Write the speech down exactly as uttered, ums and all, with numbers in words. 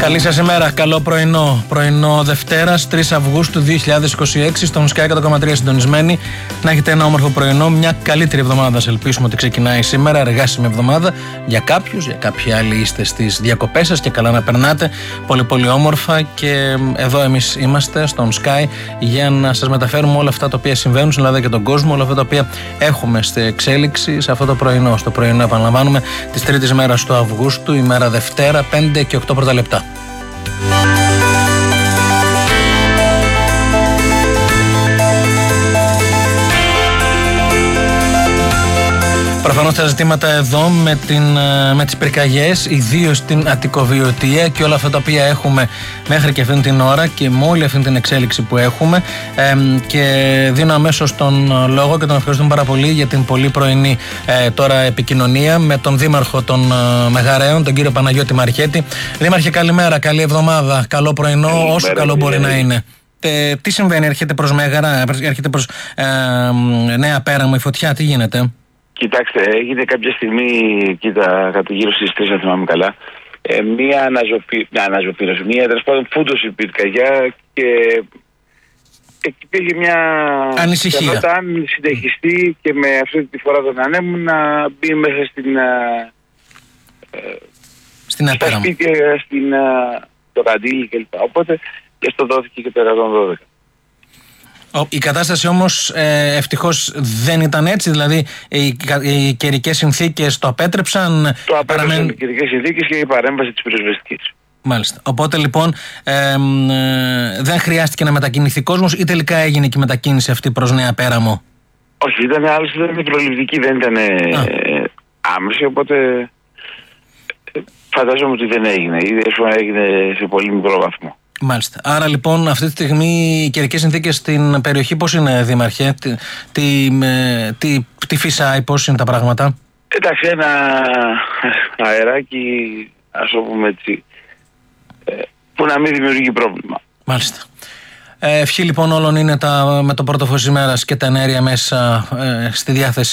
Καλή σας ημέρα, καλό πρωινό. Πρωινό Δευτέρας, τρεις Αυγούστου δύο χιλιάδες είκοσι έξι, στον Sky εκατό κόμμα τρία συντονισμένοι. Να έχετε ένα όμορφο πρωινό, μια καλύτερη εβδομάδα. Σε ελπίσουμε ότι ξεκινάει σήμερα, εργάσιμη εβδομάδα για κάποιους, για κάποιοι άλλοι είστε στις διακοπές σας και καλά να περνάτε. Πολύ πολύ όμορφα και εδώ εμείς είμαστε στον Sky για να σας μεταφέρουμε όλα αυτά τα οποία συμβαίνουν στην Ελλάδα και τον κόσμο, όλα αυτά τα οποία έχουμε στη εξέλιξη σε αυτό το πρωινό. Στο πρωινό, επαναλαμβάνουμε, της τρίτης μέρας του Αυγούστου, ημέρα Δευτέρα, πέντε και οκτώ πρώτα λεπτά. Προφανώς τα ζητήματα εδώ με, την, με τις πυρκαγιές, ιδίως την Αττικοβιωτία και όλα αυτά τα οποία έχουμε μέχρι και αυτήν την ώρα και με όλη αυτή την εξέλιξη που έχουμε, ε, και δίνω αμέσως τον λόγο και τον ευχαριστούμε πάρα πολύ για την πολύ πρωινή ε, τώρα επικοινωνία με τον Δήμαρχο των ε, Μεγαρέων, τον κύριο Παναγιώτη Μαρχέτη. Δήμαρχε, καλημέρα, καλή εβδομάδα, καλό πρωινό, καλημέρα, όσο καλό μπορεί καλημέρα. να είναι. Ε, τι συμβαίνει, έρχεται προς Μέγαρα, έρχεται προς ε, Νέα Πέραμο η φωτιά, τι γίνεται? Κοιτάξτε, έγινε κάποια στιγμή, κοίτα, κάτω γύρω στις τρεις, αν θυμάμαι καλά, ε, μία αναζωφήρωση, μία τέλος πάντων φούντωση πυρκαγιά και υπήρχε μια ανησυχία. Αν συνεχιστεί και με αυτή τη φορά των ανέμων να μπει μέσα στην, ε, στην στα σπίτια, στην, ε, το καντήλι κλπ. Οπότε και στο δόθηκε και το εκατόν δώδεκα. Η κατάσταση όμως ε, ευτυχώς δεν ήταν έτσι, δηλαδή οι, οι καιρικές συνθήκες το απέτρεψαν. Το απέτρεψαν παραμέν... οι καιρικές συνθήκες και η παρέμβαση της πυροσβεστικής. Μάλιστα. Οπότε λοιπόν ε, ε, δεν χρειάστηκε να μετακινηθεί κόσμος ή τελικά έγινε και η μετακίνηση αυτή προς Νέα Πέραμο? Όχι, ήταν άλλωστε ήταν προληπτική, δεν ήταν ε, άμεση, οπότε ε, φαντάζομαι ότι δεν έγινε ή έγινε σε πολύ μικρό βαθμό. Μάλιστα. Άρα λοιπόν αυτή τη στιγμή οι καιρικές συνθήκες στην περιοχή πώς είναι, Δήμαρχε, τι, τι, τι, τι φυσάει, πώς είναι τα πράγματα? Εντάξει, ένα αεράκι, ας το πούμε έτσι, που να μην δημιουργεί πρόβλημα. Μάλιστα. Ε, ευχή λοιπόν όλων είναι τα, με το πρώτο φως ημέρας και τα ενέργεια μέσα ε, στη διάθεση